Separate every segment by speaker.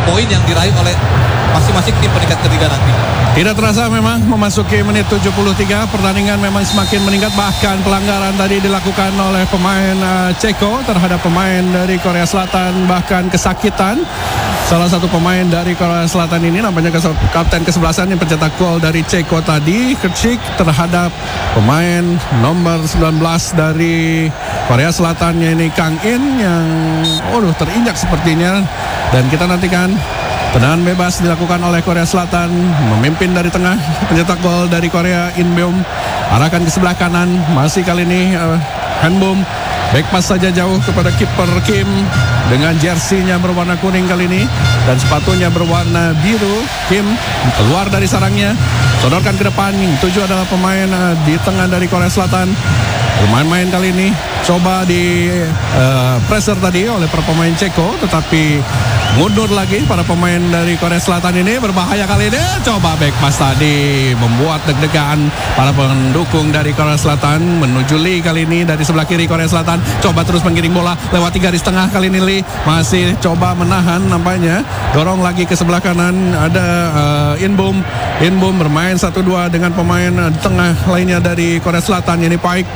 Speaker 1: poin yang diraih oleh masing-masing tim peringkat ketiga nanti.
Speaker 2: Tidak terasa memang memasuki menit 73, pertandingan memang semakin meningkat, bahkan pelanggaran tadi dilakukan oleh pemain Ceko terhadap pemain dari Korea Selatan, bahkan kesakitan. Salah satu pemain dari Korea Selatan ini nampaknya kapten kesebelasan yang pencetak gol dari Ceko tadi, Kercik, terhadap pemain nomor 19 dari Korea Selatan ini Kang In yang terinjak sepertinya. Dan kita nantikan tendangan bebas dilakukan oleh Korea Selatan, memimpin dari tengah, pencetak gol dari Korea Inbeom, arahkan ke sebelah kanan, masih kali ini Hanbom, back pass saja jauh kepada kiper Kim dengan jersinya berwarna kuning kali ini dan sepatunya berwarna biru. Kim keluar dari sarangnya, sodorkan ke depan, tujuh adalah pemain di tengah dari Korea Selatan. Bermain-main kali ini coba di pressure tadi oleh para pemain Ceko, tetapi mundur lagi para pemain dari Korea Selatan ini. Berbahaya kali ini, coba back pass tadi membuat deg-degan para pendukung dari Korea Selatan. Menuju Lee kali ini dari sebelah kiri Korea Selatan, coba terus menggiring bola lewati garis tengah. Kali ini Lee masih coba menahan, nampaknya dorong lagi ke sebelah kanan. Ada Inbom bermain 1-2 dengan pemain tengah lainnya dari Korea Selatan, ini Paik.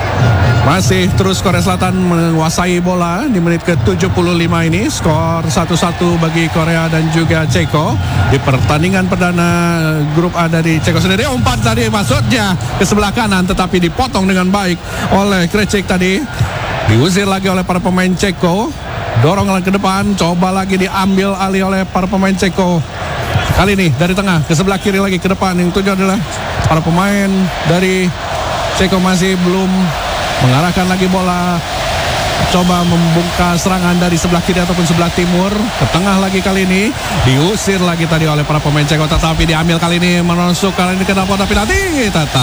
Speaker 2: Masih terus Korea Selatan menguasai bola di menit ke-75 ini. Skor 1-1 bagi Korea dan juga Ceko di pertandingan perdana grup A dari Ceko sendiri. Umpan tadi maksudnya ke sebelah kanan, tetapi dipotong dengan baik oleh Krecik tadi. Diusir lagi oleh para pemain Ceko. Dorong ke depan, coba lagi diambil alih oleh para pemain Ceko. Kali ini dari tengah ke sebelah kiri lagi ke depan. Yang tujuh adalah para pemain dari Ceko masih belum mengarahkan lagi bola, coba membuka serangan dari sebelah kiri ataupun sebelah timur. Ke tengah lagi kali ini, diusir lagi tadi oleh para pemain Ceko, tetapi diambil kali ini, menusuk kali ini ke dalam kotak penalti,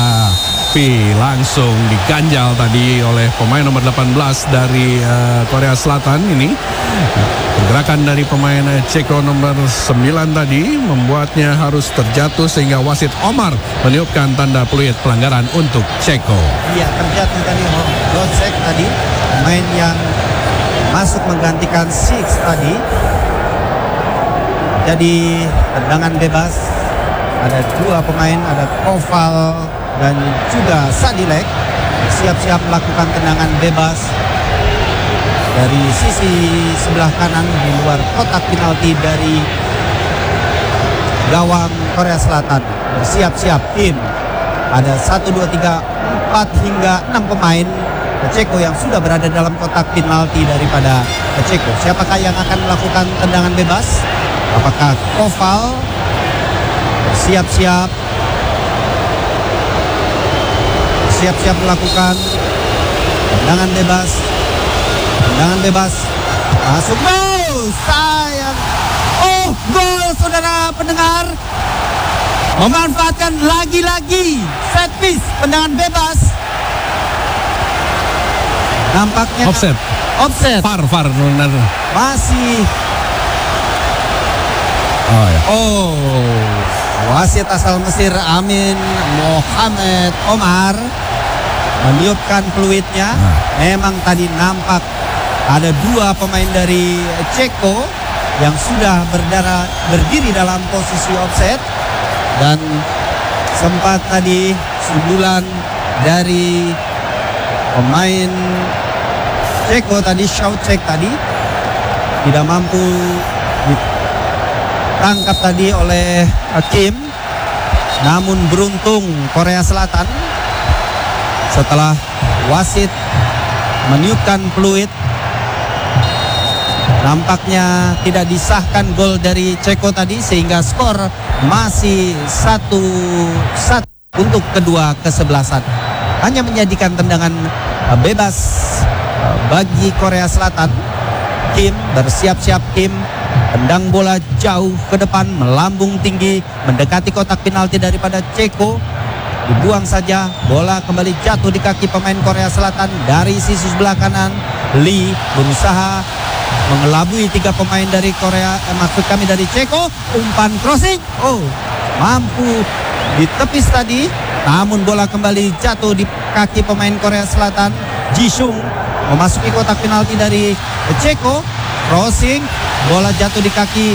Speaker 2: tetapi langsung diganjal tadi oleh pemain nomor 18 dari Korea Selatan ini. Pergerakan dari pemain Ceko nomor 9 tadi membuatnya harus terjatuh sehingga wasit Omar meniupkan tanda peluit pelanggaran untuk Ceko.
Speaker 3: Iya, terjatuh tadi Gocek tadi, pemain yang masuk menggantikan Six tadi. Jadi tendangan bebas, ada dua pemain, ada Koval dan juga Sadilek siap-siap melakukan tendangan bebas dari sisi sebelah kanan di luar kotak penalti dari gawang Korea Selatan. Bersiap-siap tim, ada 1, 2, 3, 4 hingga 6 pemain Ceko yang sudah berada dalam kotak penalti daripada Ceko. Siapakah yang akan melakukan tendangan bebas? Apakah Koval? Bersiap-siap melakukan tendangan bebas. Tendangan bebas masuk, gol, sayang. Oh, gol, saudara pendengar. Memanfaatkan lagi-lagi set piece, tendangan bebas. Nampaknya offset.
Speaker 2: Far benar.
Speaker 3: Masih. Wasit asal Mesir Amin Mohamed Omar meniupkan peluitnya. Memang tadi nampak ada dua pemain dari Ceko yang sudah berdiri dalam posisi offset, dan sempat tadi sundulan dari pemain Ceko tadi, Shaucek tadi tidak mampu ditangkap tadi oleh Kim. Namun beruntung Korea Selatan setelah wasit meniupkan peluit, nampaknya tidak disahkan gol dari Ceko tadi, sehingga skor masih 1-1 untuk kedua kesebelasan. Hanya menjadikan tendangan bebas bagi Korea Selatan. Kim bersiap-siap, Kim tendang bola jauh ke depan, melambung tinggi, mendekati kotak penalti daripada Ceko. Dibuang saja, bola kembali jatuh di kaki pemain Korea Selatan. Dari sisi sebelah kanan, Lee berusaha mengelabui tiga pemain dari Korea, dari Ceko. Umpan crossing, mampu ditepis tadi, namun bola kembali jatuh di kaki pemain Korea Selatan. Jisung memasuki kotak penalti dari Ceko. Crossing, bola jatuh di kaki